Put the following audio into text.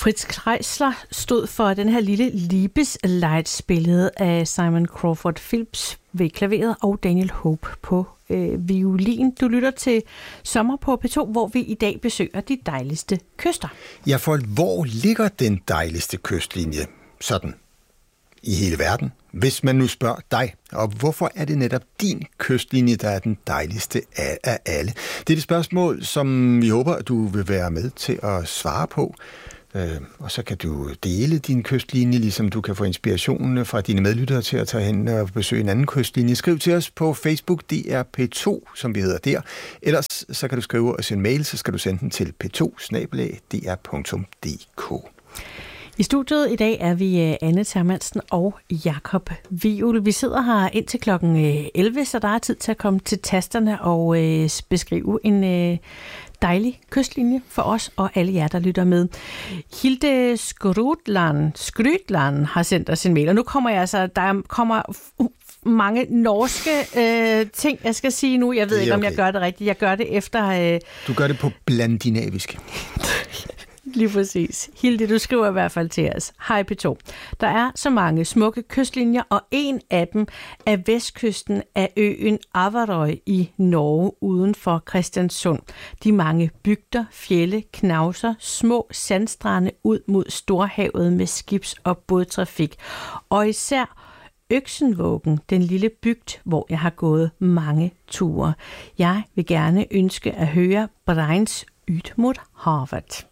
Fritz Kreisler stod for den her lille Liebesleid spillet af Simon Crawford Phillips ved klaveret og Daniel Hope på violin. Du lytter til Sommer på P2, hvor vi i dag besøger de dejligste kyster. Ja, for hvor ligger den dejligste kystlinje sådan i hele verden? Hvis man nu spørger dig, og hvorfor er det netop din kystlinje, der er den dejligste af alle? Det er et spørgsmål, som vi håber, at du vil være med til at svare på. Og så kan du dele din kystlinje, ligesom du kan få inspiration fra dine medlyttere til at tage hen og besøge en anden kystlinje. Skriv til os på Facebook, DRP2, som vi hedder der. Ellers så kan du skrive og sende mail, så skal du sende den til p2@dr.dk. I studiet i dag er vi Anne Termansen og Jakob Wivel. Vi sidder her indtil klokken 11, så der er tid til at komme til tasterne og beskrive en dejlig kystlinje for os og alle jer, der lytter med. Hilde Skrydland har sendt os en mail, og nu kommer der kommer mange norske ting, jeg skal sige nu. Jeg ved ikke, om jeg gør det rigtigt. Jeg gør det efter... Du gør det på blandinavisk. Lige præcis. Hilde, du skriver i hvert fald til os. Hej P2. Der er så mange smukke kystlinjer, og en af dem er vestkysten af øen Averøy i Norge uden for Kristiansund. De mange bygder, fjelde, knauser, små sandstrande ud mod Storhavet med skibs- og bådtrafik. Og især Øksenvågen, den lille bygd, hvor jeg har gået mange ture. Jeg vil gerne ønske at høre Breins Ud mod havet.